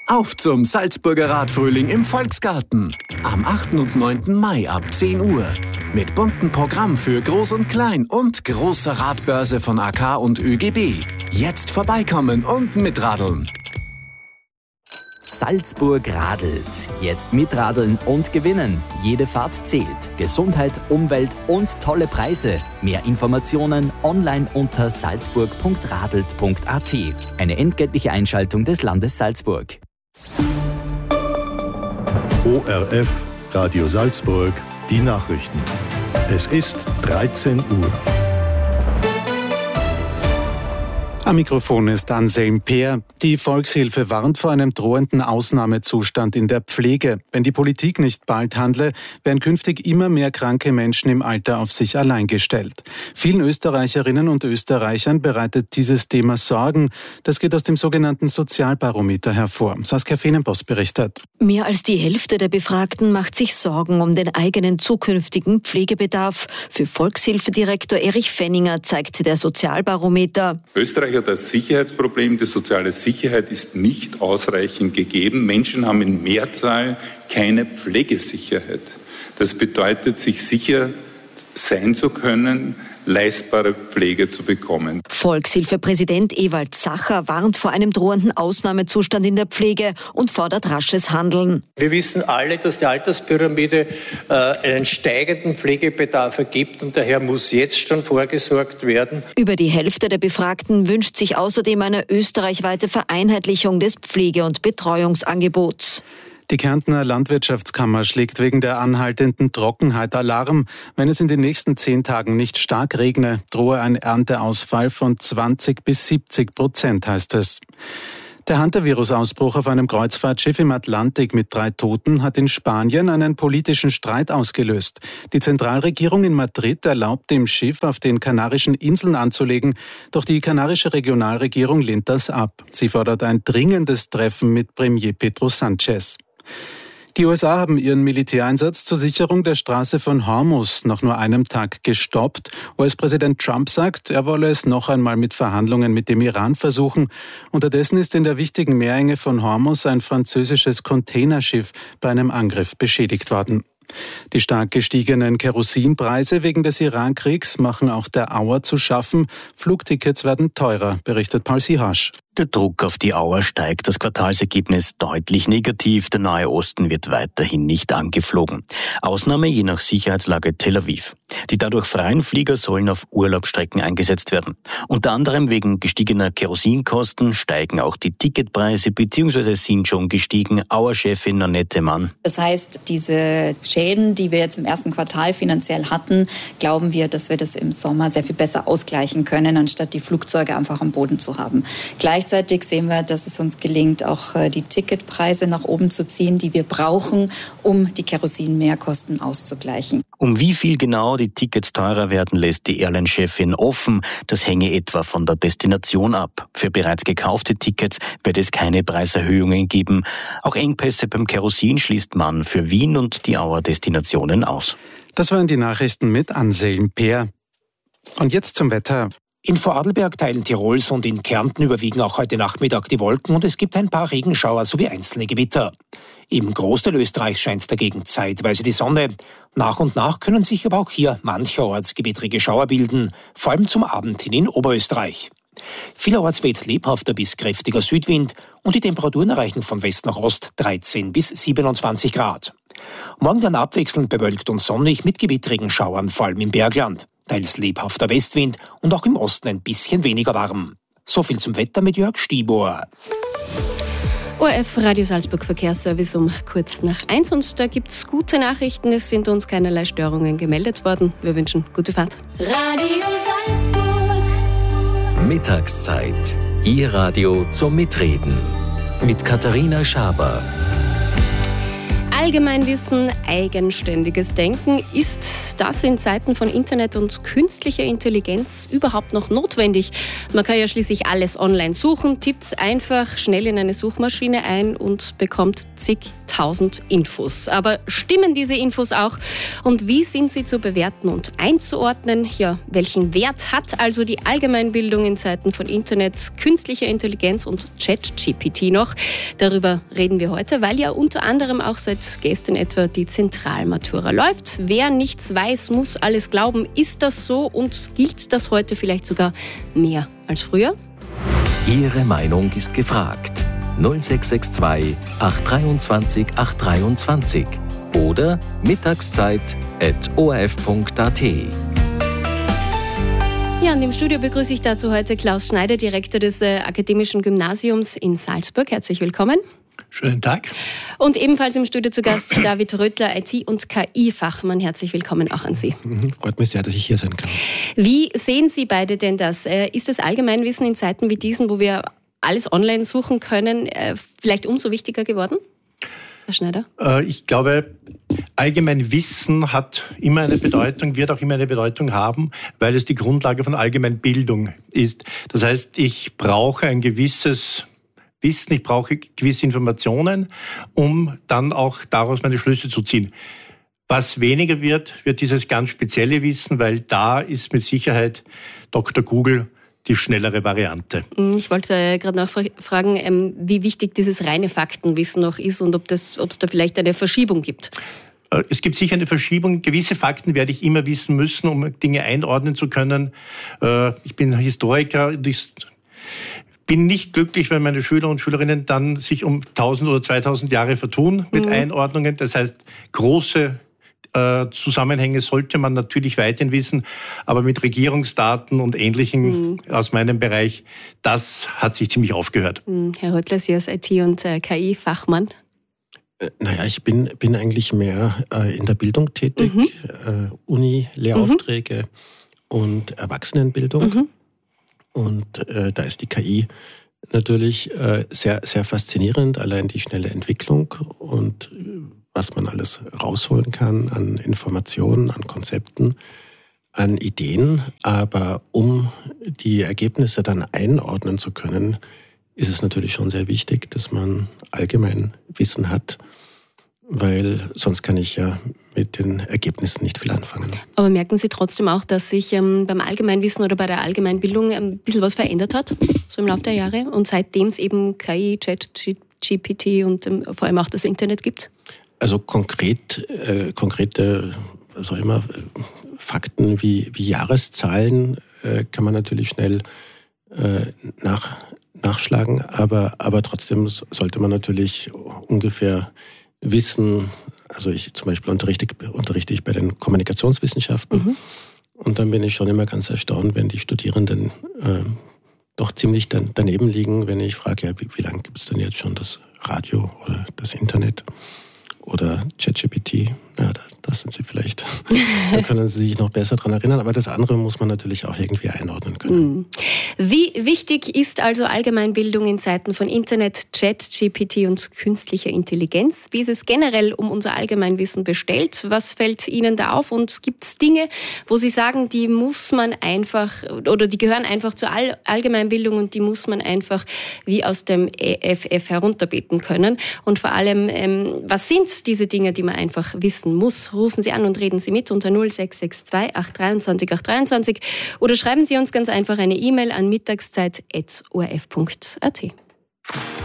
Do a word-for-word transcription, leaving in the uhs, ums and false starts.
Auf zum Salzburger Radfrühling im Volksgarten. Am achten und neunten Mai ab zehn Uhr. Mit buntem Programm für Groß und Klein und großer Radbörse von A K und Ö G B. Jetzt vorbeikommen und mitradeln. Salzburg radelt. Jetzt mitradeln und gewinnen. Jede Fahrt zählt. Gesundheit, Umwelt und tolle Preise. Mehr Informationen online unter salzburg punkt radelt punkt a t. Eine entgeltliche Einschaltung des Landes Salzburg. O R F, Radio Salzburg, die Nachrichten. Es ist dreizehn Uhr. Am Mikrofon ist Anselm Peer. Die Volkshilfe warnt vor einem drohenden Ausnahmezustand in der Pflege. Wenn die Politik nicht bald handle, werden künftig immer mehr kranke Menschen im Alter auf sich allein gestellt. Vielen Österreicherinnen und Österreichern bereitet dieses Thema Sorgen. Das geht aus dem sogenannten Sozialbarometer hervor. Saskia Feenenboss berichtet. Mehr als die Hälfte der Befragten macht sich Sorgen um den eigenen zukünftigen Pflegebedarf. Für Volkshilfedirektor Erich Fenninger zeigt der Sozialbarometer: Österreich hat das Sicherheitsproblem. Die soziale Sicherheit ist nicht ausreichend gegeben. Menschen haben in Mehrzahl keine Pflegesicherheit. Das bedeutet, sich sicher sein zu können, leistbare Pflege zu bekommen. Volkshilfepräsident Ewald Sacher warnt vor einem drohenden Ausnahmezustand in der Pflege und fordert rasches Handeln. Wir wissen alle, dass die Alterspyramide äh, einen steigenden Pflegebedarf ergibt und daher muss jetzt schon vorgesorgt werden. Über die Hälfte der Befragten wünscht sich außerdem eine österreichweite Vereinheitlichung des Pflege- und Betreuungsangebots. Die Kärntner Landwirtschaftskammer schlägt wegen der anhaltenden Trockenheit Alarm. Wenn es in den nächsten zehn Tagen nicht stark regne, drohe ein Ernteausfall von zwanzig bis siebzig Prozent, heißt es. Der Hantavirus-Ausbruch auf einem Kreuzfahrtschiff im Atlantik mit drei Toten hat in Spanien einen politischen Streit ausgelöst. Die Zentralregierung in Madrid erlaubt dem Schiff, auf den Kanarischen Inseln anzulegen, doch die kanarische Regionalregierung lehnt das ab. Sie fordert ein dringendes Treffen mit Premier Pedro Sánchez. Die U S A haben ihren Militäreinsatz zur Sicherung der Straße von Hormuz nach nur einem Tag gestoppt. U S-Präsident Trump sagt, er wolle es noch einmal mit Verhandlungen mit dem Iran versuchen. Unterdessen ist in der wichtigen Meerenge von Hormuz ein französisches Containerschiff bei einem Angriff beschädigt worden. Die stark gestiegenen Kerosinpreise wegen des Iran-Kriegs machen auch der Auer zu schaffen. Flugtickets werden teurer, berichtet Paul Sihasch. Der Druck auf die Auer steigt, das Quartalsergebnis deutlich negativ, der Nahe Osten wird weiterhin nicht angeflogen. Ausnahme je nach Sicherheitslage Tel Aviv. Die dadurch freien Flieger sollen auf Urlaubsstrecken eingesetzt werden. Unter anderem wegen gestiegener Kerosinkosten steigen auch die Ticketpreise bzw. sind schon gestiegen. Auer-Chefin Annette Mann. Das heißt, diese Schäden, die wir jetzt im ersten Quartal finanziell hatten, glauben wir, dass wir das im Sommer sehr viel besser ausgleichen können, anstatt die Flugzeuge einfach am Boden zu haben. Gleichzeitig sehen wir, dass es uns gelingt, auch die Ticketpreise nach oben zu ziehen, die wir brauchen, um die Kerosinmehrkosten auszugleichen. Um wie viel genau die Tickets teurer werden, lässt die Airline-Chefin offen. Das hänge etwa von der Destination ab. Für bereits gekaufte Tickets wird es keine Preiserhöhungen geben. Auch Engpässe beim Kerosin schließt man für Wien und die Auer Destinationen aus. Das waren die Nachrichten mit Anselm Peer. Und jetzt zum Wetter. In Vorarlberg, Teilen Tirols und in Kärnten überwiegen auch heute Nachmittag die Wolken und es gibt ein paar Regenschauer sowie einzelne Gewitter. Im Großteil Österreichs scheint dagegen zeitweise die Sonne. Nach und nach können sich aber auch hier mancherorts gewittrige Schauer bilden, vor allem zum Abend hin in Oberösterreich. Vielerorts weht lebhafter bis kräftiger Südwind und die Temperaturen erreichen von West nach Ost dreizehn bis siebenundzwanzig Grad. Morgen dann abwechselnd bewölkt und sonnig mit gewittrigen Schauern, vor allem im Bergland. Teils lebhafter Westwind und auch im Osten ein bisschen weniger warm. So viel zum Wetter mit Jörg Stibor. O R F Radio Salzburg Verkehrsservice um kurz nach eins und da gibt es gute Nachrichten. Es sind uns keinerlei Störungen gemeldet worden. Wir wünschen gute Fahrt. Radio Salzburg. Mittagszeit. Ihr Radio zum Mitreden. Mit Katharina Schaber. Allgemeinwissen, eigenständiges Denken. Ist das in Zeiten von Internet und künstlicher Intelligenz überhaupt noch notwendig? Man kann ja schließlich alles online suchen, tippt es einfach schnell in eine Suchmaschine ein und bekommt zigtausend tausend Infos. Aber stimmen diese Infos auch? Und wie sind sie zu bewerten und einzuordnen? Ja, welchen Wert hat also die Allgemeinbildung in Zeiten von Internet, künstlicher Intelligenz und ChatGPT noch? Darüber reden wir heute, weil ja unter anderem auch seit gestern etwa die Zentralmatura läuft. Wer nichts weiß, muss alles glauben. Ist das so und gilt das heute vielleicht sogar mehr als früher? Ihre Meinung ist gefragt. null sechs sechs zwei acht zwei acht zwei oder mittagszeit at o r f punkt a t. Ja, und im Studio begrüße ich dazu heute Klaus Schneider, Direktor des äh, Akademischen Gymnasiums in Salzburg. Herzlich willkommen. Schönen Tag. Und ebenfalls im Studio zu Gast David Röttler, I T- und K I-Fachmann. Herzlich willkommen auch an Sie. Mhm, freut mich sehr, dass ich hier sein kann. Wie sehen Sie beide denn das? Ist das Allgemeinwissen in Zeiten wie diesen, wo wir alles online suchen können, vielleicht umso wichtiger geworden? Herr Schneider? Ich glaube, Allgemeinwissen hat immer eine Bedeutung, wird auch immer eine Bedeutung haben, weil es die Grundlage von Allgemeinbildung ist. Das heißt, ich brauche ein gewisses Wissen, ich brauche gewisse Informationen, um dann auch daraus meine Schlüsse zu ziehen. Was weniger wird, wird dieses ganz spezielle Wissen, weil da ist mit Sicherheit Doktor Google die schnellere Variante. Ich wollte gerade nachfragen, wie wichtig dieses reine Faktenwissen noch ist und ob das, ob es da vielleicht eine Verschiebung gibt. Es gibt sicher eine Verschiebung. Gewisse Fakten werde ich immer wissen müssen, um Dinge einordnen zu können. Ich bin Historiker und ich bin nicht glücklich, wenn meine Schüler und Schülerinnen dann sich um tausend oder zweitausend Jahre vertun mit mhm. Einordnungen. Das heißt, große äh, Zusammenhänge sollte man natürlich weiterhin wissen, aber mit Regierungsdaten und Ähnlichem mhm. aus meinem Bereich, das hat sich ziemlich aufgehört. Mhm. Herr Röttler, Sie als I T- und äh, K I-Fachmann. Äh, naja, ich bin, bin eigentlich mehr äh, in der Bildung tätig, mhm. äh, Uni-Lehraufträge mhm. und Erwachsenenbildung. Mhm. Und äh, da ist die K I natürlich äh, sehr, sehr faszinierend, allein die schnelle Entwicklung und äh, was man alles rausholen kann an Informationen, an Konzepten, an Ideen. Aber um die Ergebnisse dann einordnen zu können, ist es natürlich schon sehr wichtig, dass man allgemein Wissen hat, weil sonst kann ich ja mit den Ergebnissen nicht viel anfangen. Aber merken Sie trotzdem auch, dass sich ähm, beim Allgemeinwissen oder bei der Allgemeinbildung ein bisschen was verändert hat, so im Laufe der Jahre? Und seitdem es eben K I, ChatGPT und ähm, vor allem auch das Internet gibt? Also konkret, äh, konkrete, was auch immer, äh, Fakten wie, wie Jahreszahlen äh, kann man natürlich schnell äh, nach, nachschlagen, aber, aber trotzdem sollte man natürlich ungefähr wissen, also ich zum Beispiel unterrichte, unterrichte ich bei den Kommunikationswissenschaften mhm. und dann bin ich schon immer ganz erstaunt, wenn die Studierenden äh, doch ziemlich dan, daneben liegen, wenn ich frage, ja, wie, wie lange gibt es denn jetzt schon das Radio oder das Internet oder ChatGPT? Ja, da, das sind sie vielleicht. Da können Sie sich noch besser dran erinnern. Aber das andere muss man natürlich auch irgendwie einordnen können. Wie wichtig ist also Allgemeinbildung in Zeiten von Internet, ChatGPT und künstlicher Intelligenz? Wie ist es generell um unser Allgemeinwissen bestellt? Was fällt Ihnen da auf? Und gibt es Dinge, wo Sie sagen, die muss man einfach oder die gehören einfach zur All- Allgemeinbildung und die muss man einfach wie aus dem E F F herunterbeten können? Und vor allem, ähm, was sind diese Dinge, die man einfach wissen muss? Rufen Sie an und reden Sie mit unter null sechs sechs zwei acht zwei acht zwei oder schreiben Sie uns ganz einfach eine E-Mail an mittagszeit at o r f punkt a t.